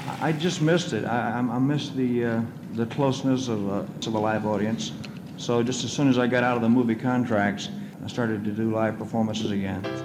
I just missed it. I missed the closeness of a live audience. So just as soon as I got out of the movie contracts, I started to do live performances again.